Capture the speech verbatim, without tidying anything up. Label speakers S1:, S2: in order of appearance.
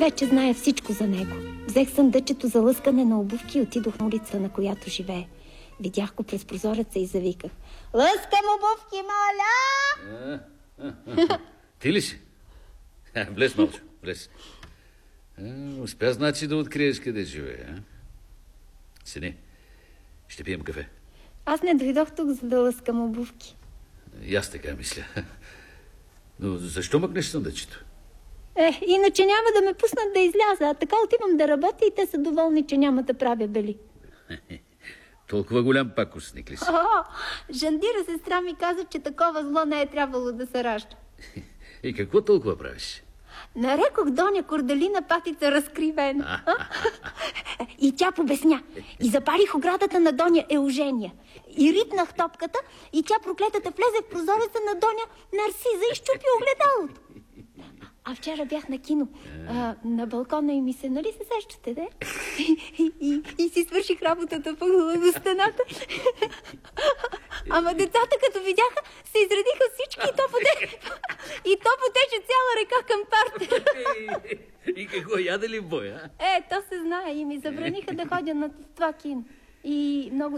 S1: вече знае всичко за него. Взех съндъчето за лъскане на обувки и отидох на улица, на която живее. Видях го през прозореца и завиках: "Лъскам обувки, моля!"
S2: Ти ли си? Влез, Малчо, влез. Успя, значи, да откриеш къде живее, а? Сини, ще пием кафе.
S1: Аз не дойдох тук, за да лъскам обувки.
S2: И аз така мисля. Но защо мъкнеш съндъчето?
S1: Е, иначе няма да ме пуснат да изляза, а така отивам да работя и те са доволни, че няма да правя бели.
S2: Толкова голям пакостник ли си?
S1: О, Жандира сестра ми каза, че такова зло не е трябвало да се ражда.
S2: И какво толкова правиш?
S1: Нарекох Доня Корделина патица разкривена. И тя побесня. И запалих оградата на Доня Еужения. И ритнах топката, и тя проклетата влезе в прозореца на Доня Нарсиза и щупи огледалото. А вчера бях на кино, а, на балкона и ми се, нали се сещате, де? И, и, и, и си свърших работата по до стената. Ама децата, като видяха, се изредиха всички и то потече, и то потече цяла река към парта.
S2: И какво, яде ли в боя?
S1: Е, то се знае и ми забраниха да ходя на това кино. И много